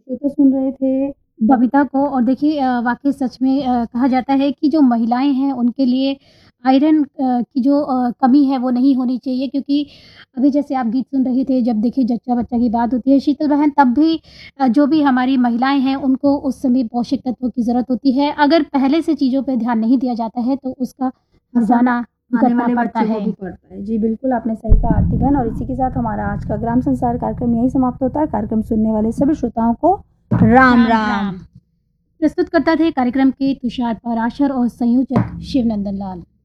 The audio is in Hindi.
श्रोता सुन रहे थे बबीता को। और देखिए वाक़ई सच में कहा जाता है कि जो महिलाएँ हैं उनके लिए आयरन की जो कमी है वो नहीं होनी चाहिए, क्योंकि अभी जैसे आप गीत सुन रहे थे, जब देखिए जच्चा-बच्चा की बात होती है शीतल बहन, तब भी जो भी हमारी महिलाएँ हैं उनको उस समय पोषक तत्वों की ज़रूरत होती है। अगर पहले से चीज़ों पे ध्यान नहीं दिया जाता है तो उसका हर्जाना आने भुगतना वाले पड़ता बच्चे को है। भी पड़ता है। जी, बिल्कुल आपने सही कहा आरती बहन और इसी के साथ हमारा आज का ग्राम संसार कार्यक्रम यहीं समाप्त होता है। कार्यक्रम सुनने वाले सभी श्रोताओं को राम राम। प्रस्तुत करता थे कार्यक्रम के तुषार पाराशर और संयोजक शिवनंदन लाल।